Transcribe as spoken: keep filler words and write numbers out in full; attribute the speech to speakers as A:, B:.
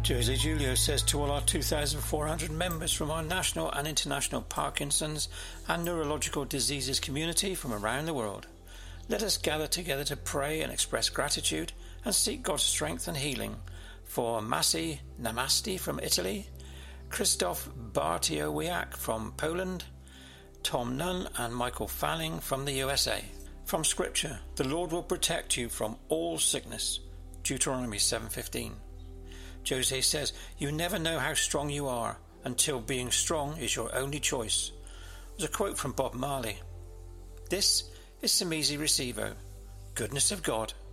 A: Jose Julio says to all our two thousand four hundred members from our national and international Parkinson's and neurological diseases community from around the world, let us gather together to pray and express gratitude and seek God's strength and healing for Masi Namasti from Italy, Krzysztof Bartiowiak from Poland, Tom Nunn and Michael Fanning from the U S A. From Scripture, the Lord will protect you from all sickness. Deuteronomy seven fifteen. Jose says, you never know how strong you are until being strong is your only choice. It was a quote from Bob Marley. This is Simizi Recibo. Goodness of God.